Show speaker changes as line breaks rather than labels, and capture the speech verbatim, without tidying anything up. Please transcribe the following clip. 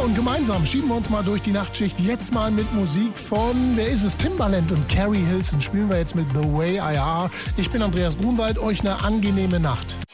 und gemeinsam schieben wir uns mal durch die Nachtschicht. Jetzt mal mit Musik von, wer ist es? Timbaland und Carrie Hilson spielen wir jetzt mit The Way I Are. Ich bin Andreas Grunwald, euch eine angenehme Nacht.